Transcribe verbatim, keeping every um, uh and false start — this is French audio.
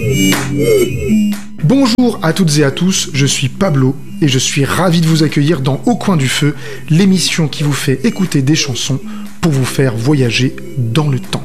Bonjour à toutes et à tous, je suis Pablo et je suis ravi de vous accueillir dans Au coin du feu, l'émission qui vous fait écouter des chansons pour vous faire voyager dans le temps.